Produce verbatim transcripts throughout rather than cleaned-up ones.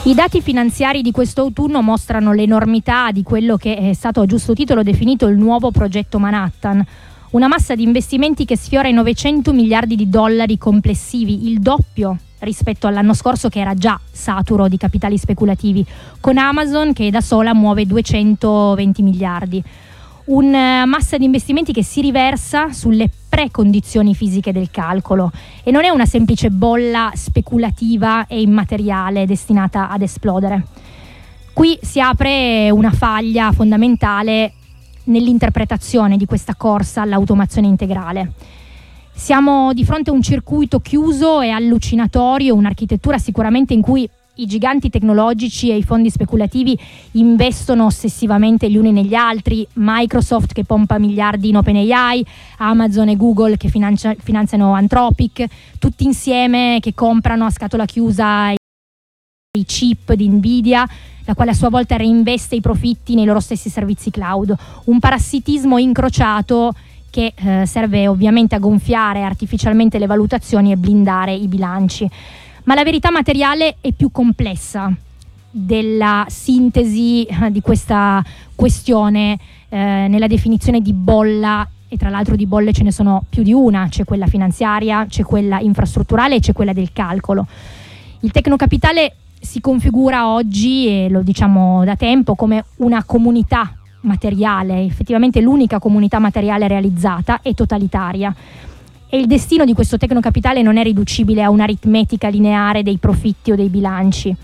I dati finanziari di questo autunno mostrano l'enormità di quello che è stato a giusto titolo definito il nuovo progetto Manhattan, una massa di investimenti che sfiora i novecento miliardi di dollari complessivi, il doppio rispetto all'anno scorso che era già saturo di capitali speculativi, con Amazon che da sola muove duecentoventi miliardi. Una massa di investimenti che si riversa sulle precondizioni fisiche del calcolo e non è una semplice bolla speculativa e immateriale destinata ad esplodere. Qui si apre una faglia fondamentale nell'interpretazione di questa corsa all'automazione integrale. Siamo di fronte a un circuito chiuso e allucinatorio, un'architettura sicuramente in cui i giganti tecnologici e i fondi speculativi investono ossessivamente gli uni negli altri, Microsoft che pompa miliardi in OpenAI, Amazon e Google che financia, finanziano Anthropic, tutti insieme che comprano a scatola chiusa i chip di Nvidia, la quale a sua volta reinveste i profitti nei loro stessi servizi cloud. Un parassitismo incrociato che eh, serve ovviamente a gonfiare artificialmente le valutazioni e blindare i bilanci. Ma la verità materiale è più complessa della sintesi di questa questione eh, nella definizione di bolla, e tra l'altro di bolle ce ne sono più di una, c'è quella finanziaria, c'è quella infrastrutturale e c'è quella del calcolo. Il tecnocapitale si configura oggi, e lo diciamo da tempo, come una comunità materiale, effettivamente l'unica comunità materiale realizzata e totalitaria. E il destino di questo tecnocapitale non è riducibile a un'aritmetica lineare dei profitti o dei bilanci.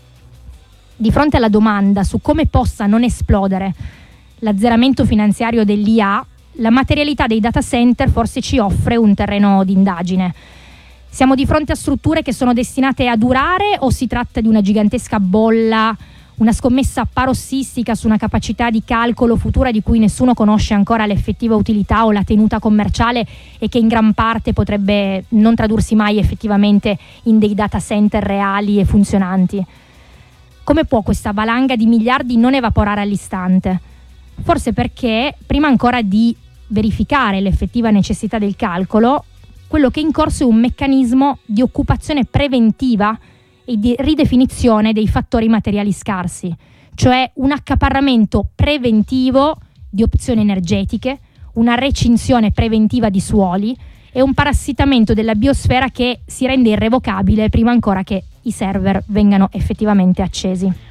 Di fronte alla domanda su come possa non esplodere l'azzeramento finanziario dell'I A, la materialità dei data center forse ci offre un terreno di indagine. Siamo di fronte a strutture che sono destinate a durare o si tratta di una gigantesca bolla, una scommessa parossistica su una capacità di calcolo futura di cui nessuno conosce ancora l'effettiva utilità o la tenuta commerciale e che in gran parte potrebbe non tradursi mai effettivamente in dei data center reali e funzionanti? Come può questa valanga di miliardi non evaporare all'istante? Forse perché, prima ancora di verificare l'effettiva necessità del calcolo, quello che è in corso è un meccanismo di occupazione preventiva e di ridefinizione dei fattori materiali scarsi, cioè un accaparramento preventivo di opzioni energetiche, una recinzione preventiva di suoli e un parassitamento della biosfera che si rende irrevocabile prima ancora che i server vengano effettivamente accesi.